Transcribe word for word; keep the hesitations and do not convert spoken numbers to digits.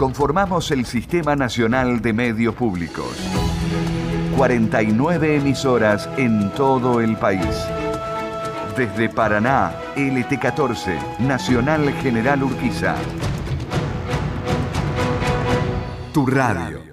conformamos el Sistema Nacional de Medios Públicos. cuarenta y nueve emisoras en todo el país. Desde Paraná, L T catorce, Nacional General Urquiza. Tu radio.